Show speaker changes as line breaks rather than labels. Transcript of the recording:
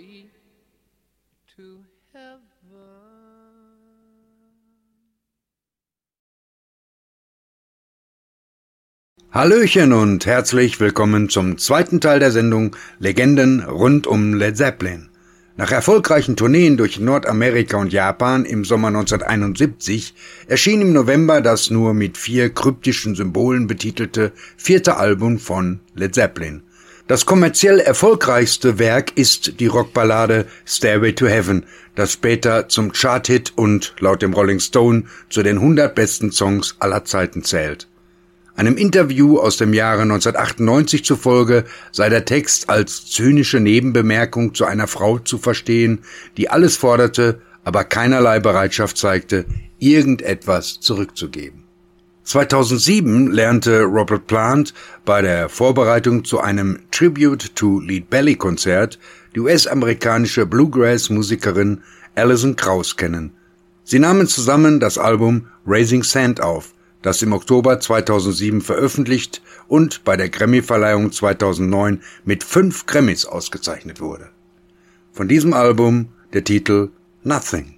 way to heaven.
Hallöchen und herzlich willkommen zum zweiten Teil der Sendung Legenden rund um Led Zeppelin. Nach erfolgreichen Tourneen durch Nordamerika und Japan im Sommer 1971 erschien im November das nur mit 4 kryptischen Symbolen betitelte 4. Album von Led Zeppelin. Das kommerziell erfolgreichste Werk ist die Rockballade Stairway to Heaven, das später zum Charthit und laut dem Rolling Stone zu den 100 besten Songs aller Zeiten zählt. Einem Interview aus dem Jahre 1998 zufolge sei der Text als zynische Nebenbemerkung zu einer Frau zu verstehen, die alles forderte, aber keinerlei Bereitschaft zeigte, irgendetwas zurückzugeben. 2007 lernte Robert Plant bei der Vorbereitung zu einem Tribute to Lead Belly Konzert die US-amerikanische Bluegrass-Musikerin Alison Krauss kennen. Sie nahmen zusammen das Album Raising Sand auf, das im Oktober 2007 veröffentlicht und bei der Grammy-Verleihung 2009 mit 5 Grammys ausgezeichnet wurde. Von diesem Album der Titel Nothing.